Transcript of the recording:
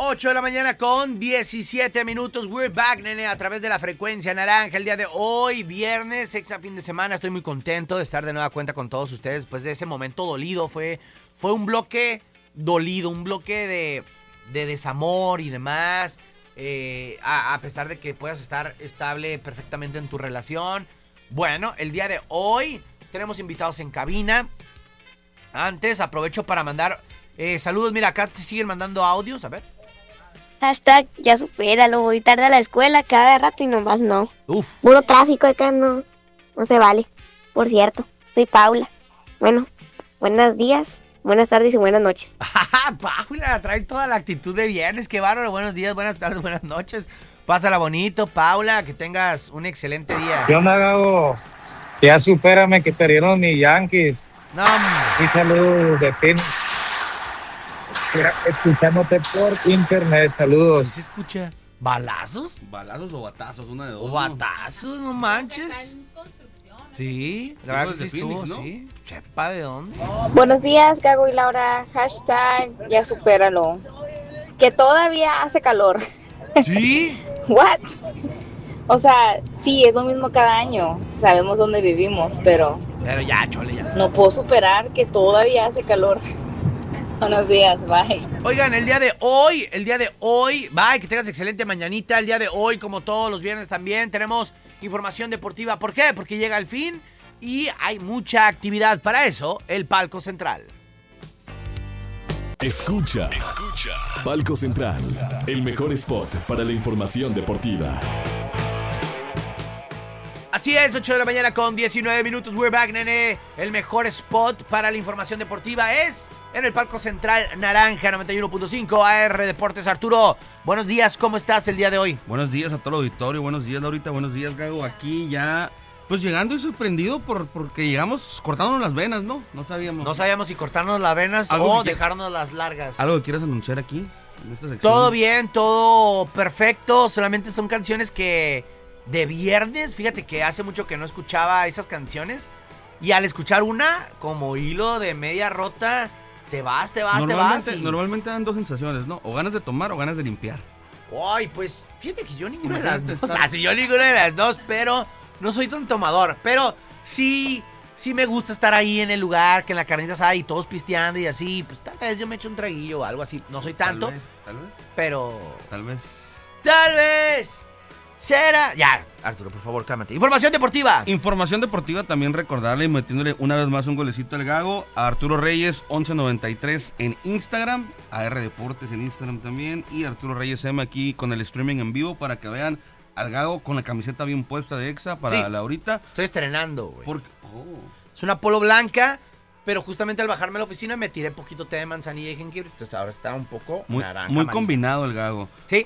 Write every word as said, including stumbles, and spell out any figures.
ocho de la mañana con diecisiete minutos. We're back, nene, a través de la frecuencia naranja. El día de hoy, viernes, exa fin de semana. Estoy muy contento de estar de nueva cuenta con todos ustedes después de ese momento dolido. Fue, fue un bloque dolido, un bloque de, de desamor y demás. Eh, a, a pesar de que puedas estar estable perfectamente en tu relación. Bueno, el día de hoy tenemos invitados en cabina. Antes, aprovecho para mandar eh, saludos. Mira, acá te siguen mandando audios, a ver. Hashtag, ya supéralo, voy tarde a la escuela cada rato y nomás no. Uf. Puro tráfico acá, no, no se vale. Por cierto, soy Paula. Bueno, buenos días, buenas tardes y buenas noches. Paula, trae toda la actitud de viernes, qué bárbaro. Buenos días, buenas tardes, buenas noches. Pásala bonito, Paula, que tengas un excelente día. ¿Qué onda, Gabo? Ya supérame que perdieron mis Yankees. No, hombre. Y saludos de fin. Escuchándote por internet, saludos. ¿Se escucha? ¿Balazos? ¿Balazos o batazos? Una de dos. ¿O ¿no? batazos? No manches. Sí, la verdad que sí estuvo, Phoenix, ¿no? sí. Sepa de dónde. Buenos días, Gago y Laura. Hashtag, ya supéralo. Que todavía hace calor. ¿Sí? ¿What? O sea, sí, es lo mismo cada año. Sabemos dónde vivimos, pero Pero ya, chole, ya. no puedo superar que todavía hace calor. Buenos días, bye. Oigan, el día de hoy, el día de hoy, bye, que tengas excelente mañanita. El día de hoy, como todos los viernes también, tenemos información deportiva. ¿Por qué? Porque llega el fin y hay mucha actividad. Para eso, el Palco Central. Escucha, escucha. Palco Central, el mejor spot para la información deportiva. Así es, ocho de la mañana con diecinueve minutos. We're back, nene. El mejor spot para la información deportiva es en el Palco Central Naranja noventa y uno punto cinco A R Deportes. Arturo, buenos días, ¿cómo estás el día de hoy? Buenos días a todo el auditorio, buenos días Laurita, buenos días Gago. Aquí ya, pues llegando y sorprendido por porque llegamos cortándonos las venas, ¿no? No sabíamos. No sabíamos si cortarnos las venas Algo o que- dejarnos las largas. ¿Algo que quieras anunciar aquí en esta sección? Todo bien, todo perfecto. Solamente son canciones que de viernes, fíjate que hace mucho que no escuchaba esas canciones. Y al escuchar una, como hilo de media rota, te vas, te vas, te vas. Normalmente, Y... normalmente dan dos sensaciones, ¿no? O ganas de tomar o ganas de limpiar. Ay, pues, fíjate que yo ninguna de las Imagínate dos. estar- Ah, sí, yo ninguna de las dos, pero no soy tan tomador. Pero sí, sí me gusta estar ahí en el lugar, que en la carnita asada y todos pisteando y así. Pues tal vez yo me echo un traguillo o algo así. No soy tanto, Tal vez, tal vez, pero... tal vez. Tal vez será... Ya, Arturo, por favor, cálmate. Información deportiva. Información deportiva, también recordarle y metiéndole una vez más un golecito al Gago a Arturo Reyes once noventa y tres en Instagram, A R Deportes en Instagram también, y Arturo Reyes M aquí con el streaming en vivo para que vean al Gago con la camiseta bien puesta de Exa para Sí. Laurita. Estoy estrenando, güey. Porque, oh, Es una polo blanca, pero justamente al bajarme a la oficina me tiré poquito té de manzanilla y jengibre. Entonces ahora está un poco muy, naranja. muy amarillo. combinado el Gago. Sí.